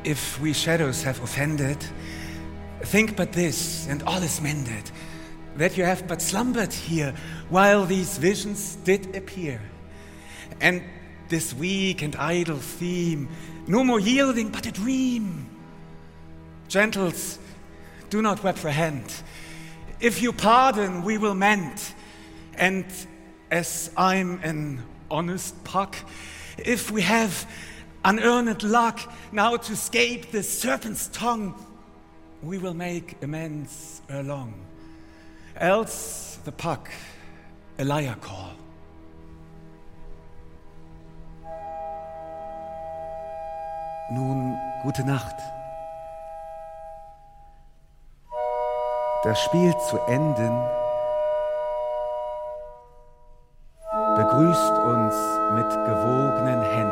if we shadows have offended, think but this, and all is mended, that you have but slumbered here, while these visions did appear. And this weak and idle theme, no more yielding but a dream. Gentles, do not reprehend. If you pardon, we will mend. And as I'm an honest puck, if we have unearned luck now to escape the serpent's tongue, we will make amends erelong. Else the puck a liar call. Nun, gute Nacht. Das Spiel zu enden begrüßt uns mit gewogenen Händen.